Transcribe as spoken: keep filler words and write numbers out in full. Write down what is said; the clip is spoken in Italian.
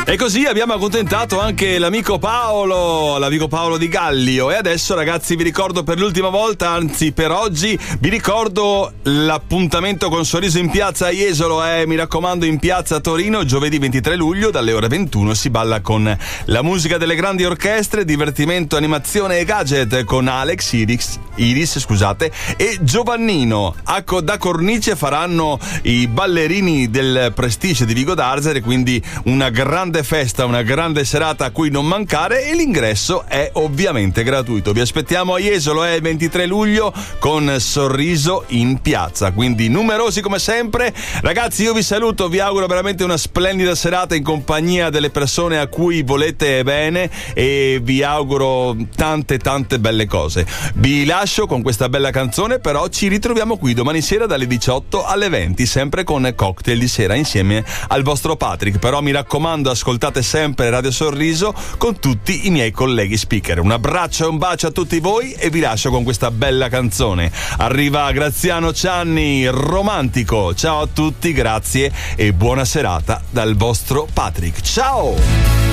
E così abbiamo accontentato anche l'amico Paolo, l'amico Paolo di Gallio. E adesso, ragazzi, vi ricordo per l'ultima volta, anzi per oggi, vi ricordo l'appuntamento con Sorriso in Piazza a Jesolo. Eh, mi raccomando, in Piazza Torino, giovedì ventitré luglio, dalle ore ventuno, si balla con la musica delle grandi orchestre, divertimento, animazione e gadget con Alex Iris, Iris scusate, e Giovannino. Ecco, da cornice faranno i ballerini del Prestige di Vigo d'Arzere, quindi una grande festa, una grande serata a cui non mancare, e l'ingresso è ovviamente gratuito. Vi aspettiamo a Jesolo, è il ventitré luglio con Sorriso in Piazza, quindi numerosi come sempre. Ragazzi, io vi saluto, vi auguro veramente una splendida serata in compagnia delle persone a cui volete bene e vi auguro tante tante belle cose. Vi lascio con questa bella canzone, però ci ritroviamo qui domani sera dalle diciotto alle venti, sempre con cocktail di sera insieme al vostro Patrick. Però mi raccomando, ascoltate sempre Radio Sorriso con tutti i miei colleghi speaker. Un abbraccio e un bacio a tutti voi e vi lascio con questa bella canzone. Arriva Graziano Cianni, Romantico. Ciao a tutti, grazie e buona serata dal vostro Patrick. Ciao!